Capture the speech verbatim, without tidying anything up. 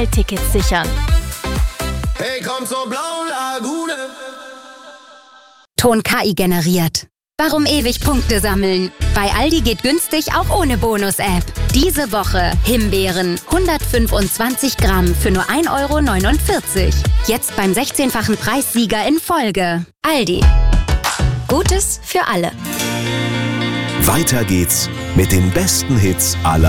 Schnelltickets sichern. Hey, komm zur blauen Lagune. Ton K I generiert. Warum ewig Punkte sammeln? Bei Aldi geht günstig auch ohne Bonus-App. Diese Woche Himbeeren hundertfünfundzwanzig Gramm für nur ein Euro neunundvierzig. Jetzt beim sechzehnfachen Preissieger in Folge. Aldi. Gutes für alle. Weiter geht's mit den besten Hits aller